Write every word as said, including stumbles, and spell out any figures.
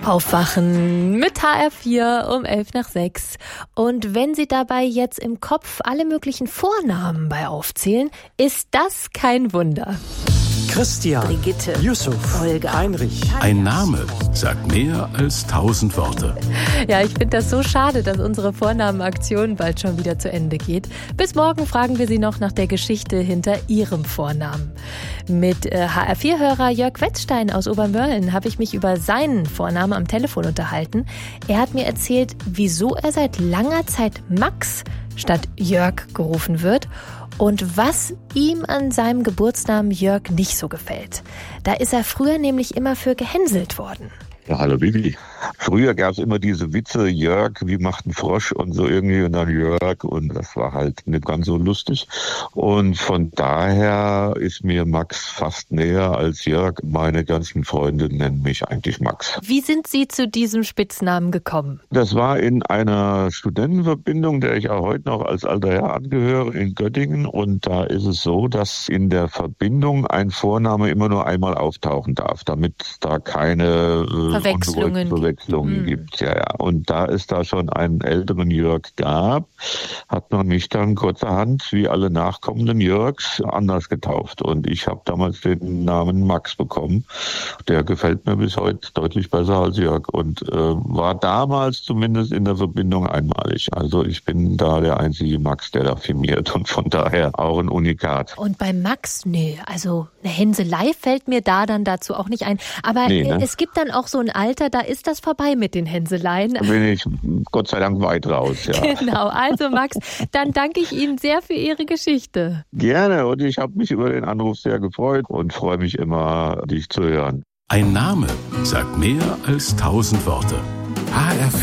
Aufwachen mit H R vier um elf nach sechs. Und wenn Sie dabei jetzt im Kopf alle möglichen Vornamen bei aufzählen, ist das kein Wunder. Christian, Brigitte, Yusuf, Olga, Heinrich. Ein Name sagt mehr als tausend Worte. Ja, ich finde das so schade, dass unsere Vornamenaktion bald schon wieder zu Ende geht. Bis morgen fragen wir Sie noch nach der Geschichte hinter Ihrem Vornamen. Mit äh, H R vier-Hörer Jörg Wetzstein aus Obermörlen habe ich mich über seinen Vornamen am Telefon unterhalten. Er hat mir erzählt, wieso er seit langer Zeit Max statt Jörg gerufen wird und was ihm an seinem Geburtsnamen Jörg nicht so gefällt. Da ist er früher nämlich immer für gehänselt worden. Ja, hallo Bibi. Früher gab es immer diese Witze, Jörg, wie macht ein Frosch und so irgendwie und dann Jörg und das war halt nicht ganz so lustig. Und von daher ist mir Max fast näher als Jörg. Meine ganzen Freunde nennen mich eigentlich Max. Wie sind Sie zu diesem Spitznamen gekommen? Das war in einer Studentenverbindung, der ich auch heute noch als alter Herr angehöre, in Göttingen. Und da ist es so, dass in der Verbindung ein Vorname immer nur einmal auftauchen darf, damit da keine äh, Verwechslungen, Verwechslungen hm. gibt. Ja, ja. Und da es da schon einen älteren Jörg gab, hat man mich dann kurzerhand, wie alle nachkommenden Jörgs, anders getauft. Und ich habe damals den Namen Max bekommen. Der gefällt mir bis heute deutlich besser als Jörg und äh, war damals zumindest in der Verbindung einmalig. Also ich bin da der einzige Max, der da firmiert und von daher auch ein Unikat. Und bei Max, nö, also eine Hänselei fällt mir da dann dazu auch nicht ein. Aber Nee, ne? Es gibt dann auch so ein Alter, da ist das vorbei mit den Hänseleien. Da bin ich Gott sei Dank weit raus, ja. Genau, also Max, dann danke ich Ihnen sehr für Ihre Geschichte. Gerne und ich habe mich über den Anruf sehr gefreut und freue mich immer, dich zu hören. Ein Name sagt mehr als tausend Worte. H R vier